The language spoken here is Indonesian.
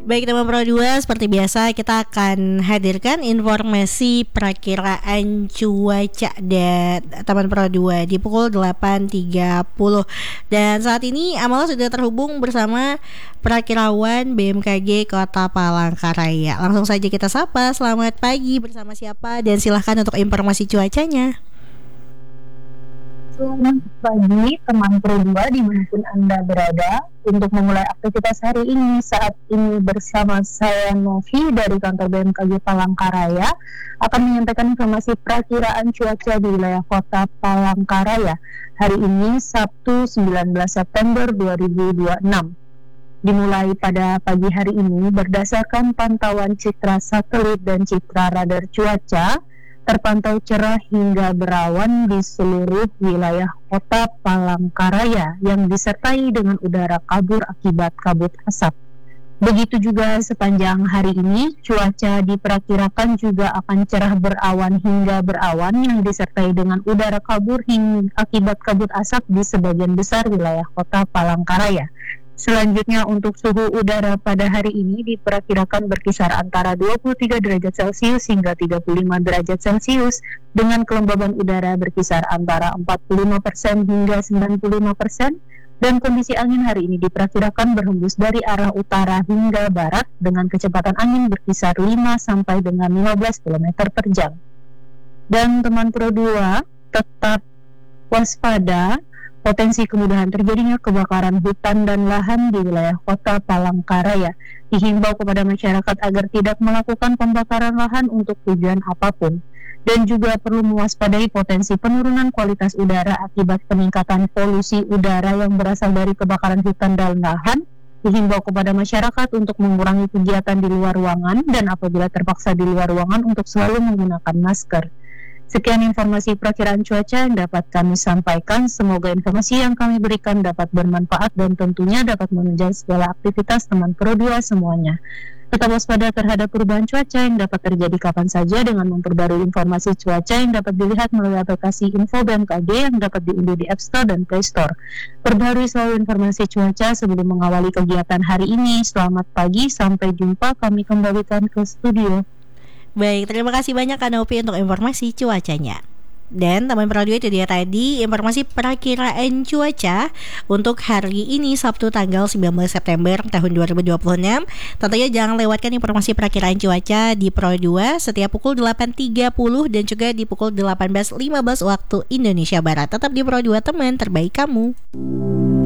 Baik teman Pro 2, seperti biasa kita akan hadirkan informasi perakiraan cuaca dan teman Pro 2 di pukul 8.30. Dan saat ini Amala sudah terhubung bersama perakirawan BMKG Kota Palangkaraya. Langsung saja kita sapa, selamat pagi, bersama siapa dan silahkan untuk informasi cuacanya. Selamat pagi teman Pro 2 dimanapun Anda berada. Untuk memulai aktivitas hari ini, saat ini bersama saya Novi dari kantor BMKG Palangkaraya akan menyampaikan informasi perakiraan cuaca di wilayah Kota Palangkaraya hari ini Sabtu 19 September 2026. Dimulai pada pagi hari ini berdasarkan pantauan citra satelit dan citra radar cuaca, terpantau cerah hingga berawan di seluruh wilayah Kota Palangkaraya yang disertai dengan udara kabur akibat kabut asap. Begitu juga sepanjang hari ini, cuaca diperkirakan juga akan cerah berawan hingga berawan yang disertai dengan udara kabur hingga akibat kabut asap di sebagian besar wilayah Kota Palangkaraya. Selanjutnya untuk suhu udara pada hari ini diperkirakan berkisar antara 23 derajat Celcius hingga 35 derajat Celcius dengan kelembaban udara berkisar antara 45% hingga 95%, dan kondisi angin hari ini diperkirakan berhembus dari arah utara hingga barat dengan kecepatan angin berkisar 5 sampai dengan 15 km per jam. Dan teman Pro 2 tetap waspada potensi kemudahan terjadinya kebakaran hutan dan lahan di wilayah Kota Palangkaraya. Dihimbau kepada masyarakat agar tidak melakukan pembakaran lahan untuk tujuan apapun, dan juga perlu mewaspadai potensi penurunan kualitas udara akibat peningkatan polusi udara yang berasal dari kebakaran hutan dan lahan. Dihimbau kepada masyarakat untuk mengurangi kegiatan di luar ruangan dan apabila terpaksa di luar ruangan untuk selalu menggunakan masker. Sekian informasi perakiraan cuaca yang dapat kami sampaikan. Semoga informasi yang kami berikan dapat bermanfaat dan tentunya dapat menunjang segala aktivitas teman Pro 2 semuanya. Tetap waspada terhadap perubahan cuaca yang dapat terjadi kapan saja dengan memperbarui informasi cuaca yang dapat dilihat melalui aplikasi Info BMKG yang dapat diunduh di App Store dan Play Store. Perbarui selalu informasi cuaca sebelum mengawali kegiatan hari ini. Selamat pagi, sampai jumpa. Kami kembalikan ke studio. Baik, terima kasih banyak Kak Novi untuk informasi cuacanya. Dan teman Pro 2 itu dia tadi informasi perakiraan cuaca untuk hari ini Sabtu tanggal 19 September tahun 2026. Tentunya jangan lewatkan informasi perakiraan cuaca di Pro 2 setiap pukul 8.30 dan juga di pukul 18.15 waktu Indonesia Barat. Tetap di Pro 2 teman terbaik kamu.